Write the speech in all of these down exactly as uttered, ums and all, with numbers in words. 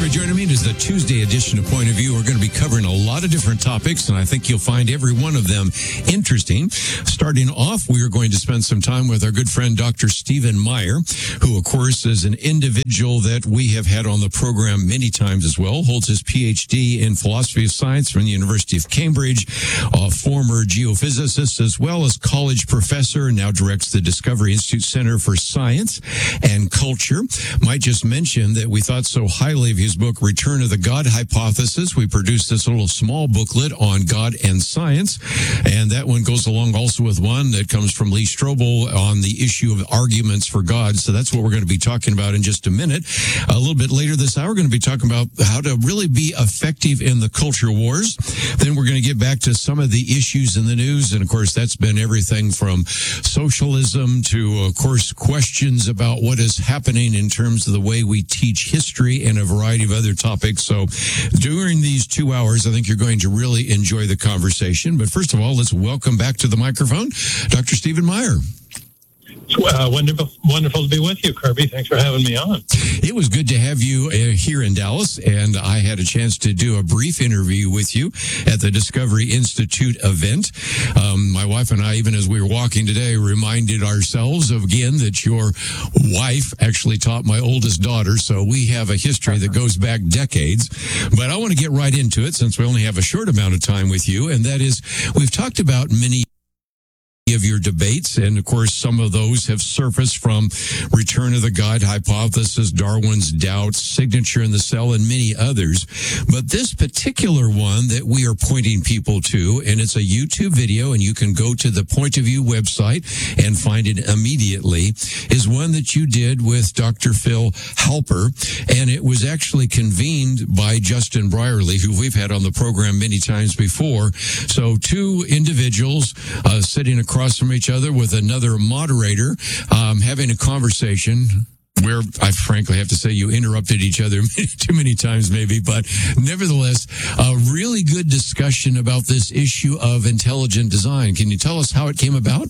for joining me. It is the Tuesday edition of Point of View. We're going to be covering a lot of different topics, and I think you'll find every one of them interesting. Starting off, we are going to spend some time with our good friend, Doctor Stephen Meyer, who, of course, is an individual that we have had on the program many times as well, holds his P H D in philosophy of science from the University of Cambridge, a former geophysicist as well as college professor, now directs the Discovery Institute Center for Science and Culture. Might just mention that we thought so highly of his book, Return of the God Hypothesis. We produced this little small booklet on God and science, and that one goes along also with one that comes from Lee Strobel on the issue of arguments for God. So that's what we're going to be talking about in just a minute. A little bit later this hour, we're going to be talking about how to really be effective in the culture wars. Then we're going to get back to some of the issues in the news, and of course, that's been everything from socialism to, of course, questions about what is happening in terms of the way we teach history and a variety of other topics. So during these two hours, I think you're going to really enjoy the conversation. But first of all, let's welcome back to the microphone, Doctor Stephen Meyer. Uh, wonderful, wonderful to be with you, Kirby. Thanks for having me on. It was good to have you uh, here in Dallas, and I had a chance to do a brief interview with you at the Discovery Institute event. Um, my wife and I, even as we were walking today, reminded ourselves of, again, that your wife actually taught my oldest daughter, so we have a history that goes back decades. But I want to get right into it since we only have a short amount of time with you, and that is, we've talked about many of your debates, and of course some of those have surfaced from Return of the God Hypothesis, Darwin's Doubt, Signature in the Cell, and many others. But this particular one that we are pointing people to, and it's a YouTube video, and you can go to the Point of View website and find it immediately, is one that you did with Doctor Phil Halper, and it was actually convened by Justin Brierley, who we've had on the program many times before. So two individuals uh, sitting across across from each other with another moderator, um, having a conversation where I frankly have to say you interrupted each other too many times maybe, but nevertheless, a really good discussion about this issue of intelligent design. Can you tell us how it came about?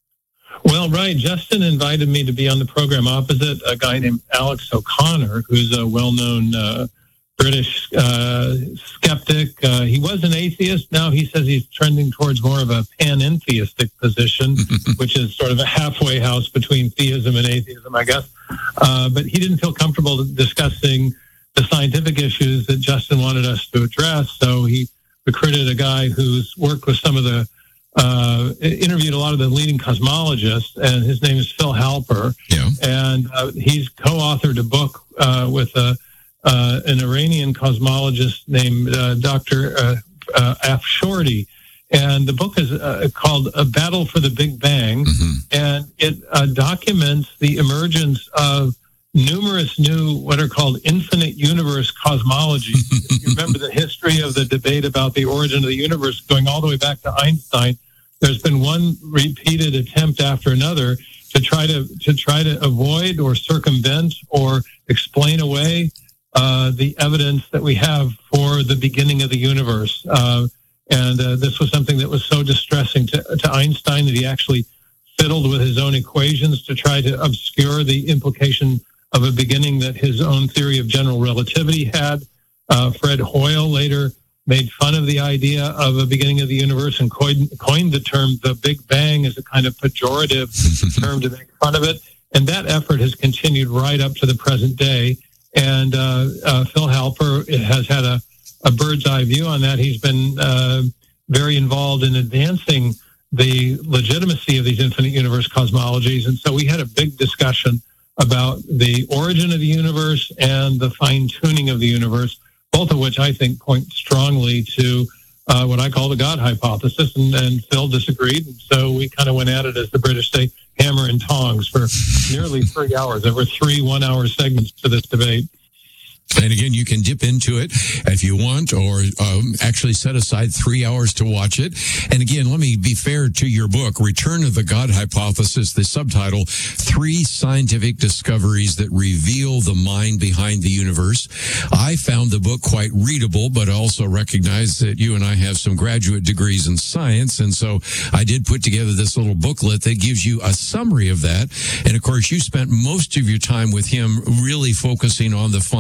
Well, right. Justin invited me to be on the program opposite a guy named Alex O'Connor, who's a well-known uh, British uh, skeptic. Uh, he was an atheist. Now he says he's trending towards more of a panentheistic position, which is sort of a halfway house between theism and atheism, I guess. Uh, but he didn't feel comfortable discussing the scientific issues that Justin wanted us to address. So he recruited a guy who's worked with some of the, uh, interviewed a lot of the leading cosmologists, and his name is Phil Halper. Yeah. And uh, he's co-authored a book uh, with a Uh, an Iranian cosmologist named uh, Doctor Uh, uh, Afshorty. And the book is uh, called A Battle for the Big Bang. Mm-hmm. And it uh, documents the emergence of numerous new, what are called infinite universe cosmologies. If you remember the history of the debate about the origin of the universe going all the way back to Einstein, there's been one repeated attempt after another to try to, to try to avoid or circumvent or explain away Uh, the evidence that we have for the beginning of the universe. Uh, and uh, this was something that was so distressing to, to Einstein that he actually fiddled with his own equations to try to obscure the implication of a beginning that his own theory of general relativity had. Uh, Fred Hoyle later made fun of the idea of a beginning of the universe and coined, coined the term the Big Bang as a kind of pejorative term to make fun of it. And that effort has continued right up to the present day. And uh, uh, Phil Halper has had a, a bird's eye view on that. He's been uh, very involved in advancing the legitimacy of these infinite universe cosmologies. And so we had a big discussion about the origin of the universe and the fine-tuning of the universe, both of which I think point strongly to uh, what I call the God hypothesis. And, and Phil disagreed. And so we kind of went at it, as the British say, hammer and tongs for nearly three hours. There were three one-hour segments to this debate. And again, you can dip into it if you want, or um, actually set aside three hours to watch it. And again, let me be fair to your book, Return of the God Hypothesis, the subtitle, Three Scientific Discoveries That Reveal the Mind Behind the Universe. I found the book quite readable, but also recognize that you and I have some graduate degrees in science. And so I did put together this little booklet that gives you a summary of that. And of course, you spent most of your time with him really focusing on the fine-tuning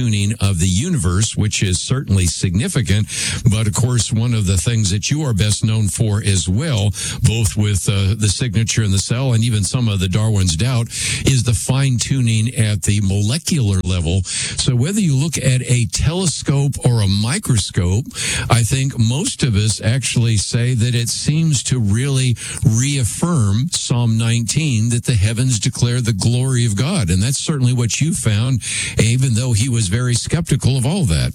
tuning of the universe, which is certainly significant. But of course, one of the things that you are best known for as well, both with uh, the signature in the cell and even some of the Darwin's doubt, is the fine tuning at the molecular level. So whether you look at a telescope or a microscope, I think most of us actually say that it seems to really reaffirm Psalm nineteen, that the heavens declare the glory of God. And that's certainly what you found, even though he was very skeptical of all that.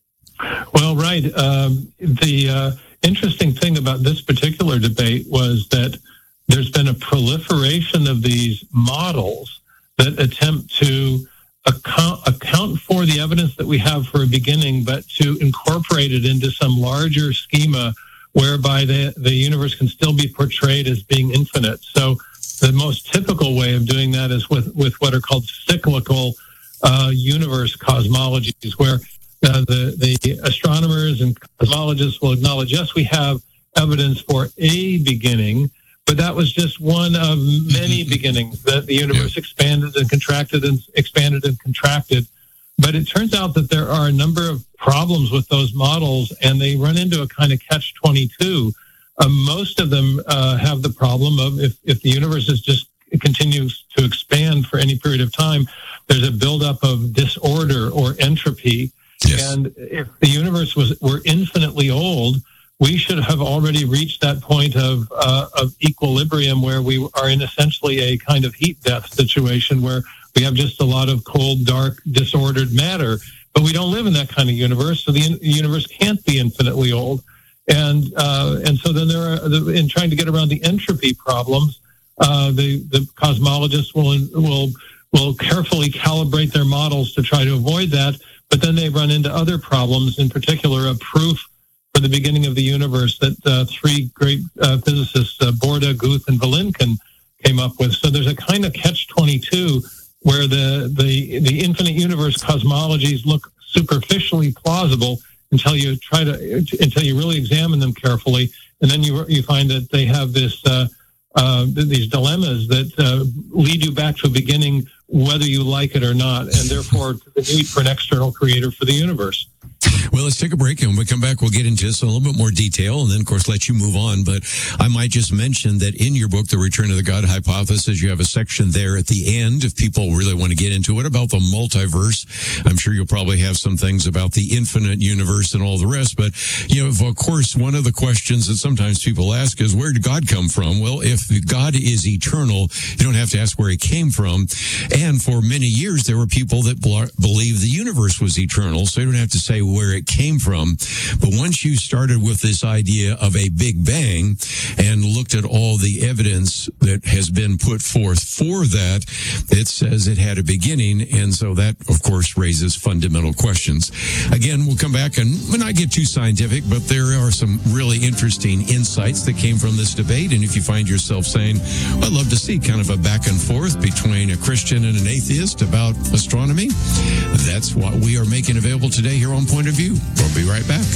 Well, right. Um, the uh, interesting thing about this particular debate was that there's been a proliferation of these models that attempt to account, account for the evidence that we have for a beginning, but to incorporate it into some larger schema whereby the, the universe can still be portrayed as being infinite. So the most typical way of doing that is with, with what are called cyclical uh, universe cosmologies, where uh, the, the astronomers and cosmologists will acknowledge, yes, we have evidence for a beginning, but that was just one of many beginnings, that the universe expanded and contracted and expanded and contracted. But it turns out that there are a number of problems with those models, and they run into a kind of catch twenty-two. Uh, most of them uh, have the problem of if, if the universe is just it continues to expand for any period of time, there's a buildup of disorder or entropy. Yes. And if the universe was were infinitely old, we should have already reached that point of uh, of equilibrium where we are in essentially a kind of heat death situation where we have just a lot of cold, dark, disordered matter. But we don't live in that kind of universe, so the, in- the universe can't be infinitely old. And uh, and so then there are, in trying to get around the entropy problems, uh, the the cosmologists will will will carefully calibrate their models to try to avoid that. But then they run into other problems, in particular a proof for the beginning of the universe that uh, three great uh, physicists, uh, Borda, Guth, and Vilenkin, came up with. So there's a kind of catch twenty-two where the, the, the infinite universe cosmologies look superficially plausible until you try to until you really examine them carefully, and then you you find that they have this uh, uh, these dilemmas that uh, lead you back to a beginning, whether you like it or not, and therefore to the need for an external creator for the universe. Well, let's take a break, and when we come back, we'll get into this in a little bit more detail, and then, of course, let you move on. But I might just mention that in your book, The Return of the God Hypothesis, you have a section there at the end, if people really want to get into it, about the multiverse. I'm sure you'll probably have some things about the infinite universe and all the rest. But, you know, of course, one of the questions that sometimes people ask is, where did God come from? Well, if God is eternal, you don't have to ask where he came from. And for many years, there were people that believed the universe was eternal, so you don't have to say where it came from. But once you started with this idea of a Big Bang and looked at all the evidence that has been put forth for that, it says it had a beginning. And so that, of course, raises fundamental questions. Again, we'll come back and we'll not get too scientific, but there are some really interesting insights that came from this debate. And if you find yourself saying, well, I'd love to see kind of a back and forth between a Christian and an atheist about astronomy, that's what we are making available today here on Point of View. We'll be right back.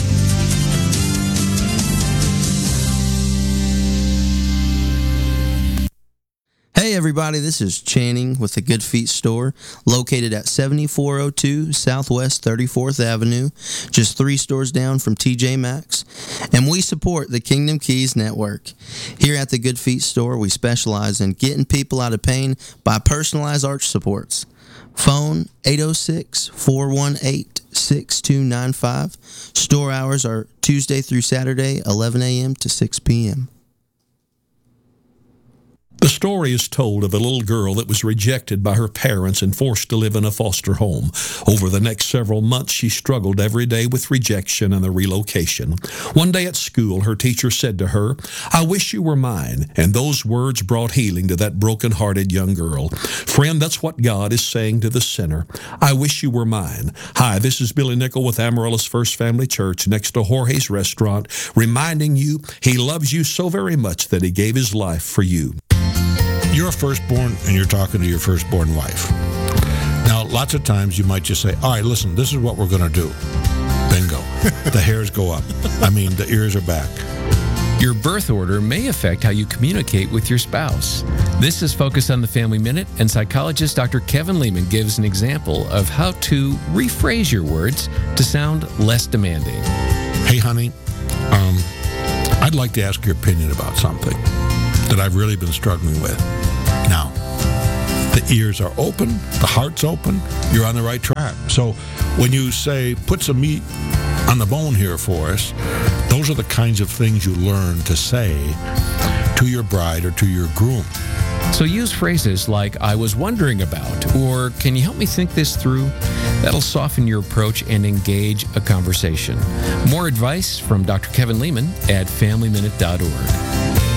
Hey everybody, this is Channing with the Good Feet Store, located at seventy-four oh two Southwest thirty-fourth Avenue, just three stores down from T J Maxx, and we support the Kingdom Keys Network. Here at the Good Feet Store, we specialize in getting people out of pain by personalized arch supports. Phone eight oh six, four one eight, six two nine five. Store hours are Tuesday through Saturday, eleven a.m. to six p.m. The story is told of a little girl that was rejected by her parents and forced to live in a foster home. Over the next several months, she struggled every day with rejection and the relocation. One day at school, her teacher said to her, "I wish you were mine," and those words brought healing to that broken-hearted young girl. Friend, that's what God is saying to the sinner. I wish you were mine. Hi, this is Billy Nickel with Amaryllis First Family Church next to Jorge's Restaurant, reminding you he loves you so very much that he gave his life for you. You're a firstborn, and you're talking to your firstborn wife. Now, lots of times you might just say, all right, listen, this is what we're going to do. Bingo. The hairs go up. I mean, the ears are back. Your birth order may affect how you communicate with your spouse. This is Focus on the Family Minute, and psychologist Doctor Kevin Leman gives an example of how to rephrase your words to sound less demanding. Hey, honey, um, I'd like to ask your opinion about something that I've really been struggling with. Now, the ears are open, the heart's open, you're on the right track. So when you say, put some meat on the bone here for us, those are the kinds of things you learn to say to your bride or to your groom. So use phrases like, I was wondering about, or can you help me think this through? That'll soften your approach and engage a conversation. More advice from Doctor Kevin Leman at family minute dot org.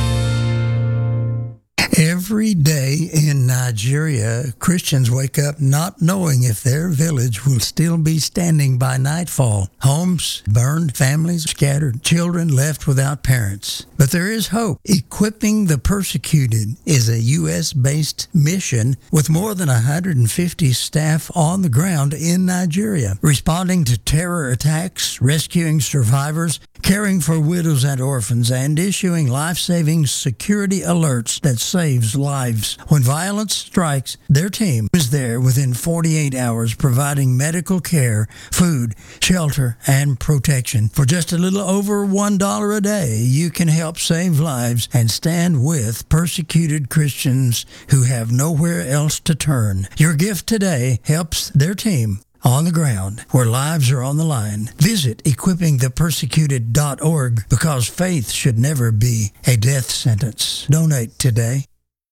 Every day in Nigeria, Christians wake up not knowing if their village will still be standing by nightfall. Homes burned, families scattered, children left without parents. But there is hope. Equipping the Persecuted is a U S-based mission with more than one hundred fifty staff on the ground in Nigeria, responding to terror attacks, rescuing survivors, caring for widows and orphans, and issuing life-saving security alerts that saves lives. When violence strikes, their team is there within forty-eight hours, providing medical care, food, shelter, and protection. For just a little over one dollar a day, you can help save lives and stand with persecuted Christians who have nowhere else to turn. Your gift today helps their team on the ground where lives are on the line. Visit equipping the persecuted dot org because faith should never be a death sentence. Donate today.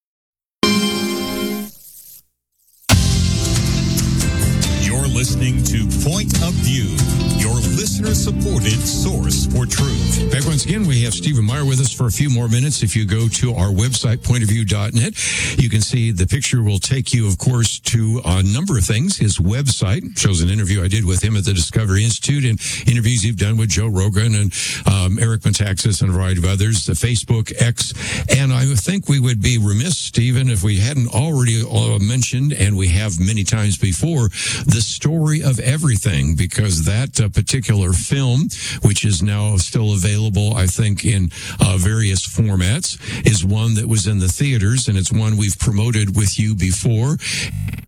You're listening to Point of View, your listener-supported source for truth. Back once again, we have Stephen Meyer with us for a few more minutes. If you go to our website, point of view dot net, you can see the picture will take you, of course, to a number of things. His website shows an interview I did with him at the Discovery Institute and interviews you've done with Joe Rogan and um, Eric Metaxas and a variety of others, the Facebook, X. And I think we would be remiss, Stephen, if we hadn't already uh, mentioned, and we have many times before, the story of everything, because that uh, particular film, which is now still available, I think, in uh, various formats, is one that was in the theaters, and it's one we've promoted with you before.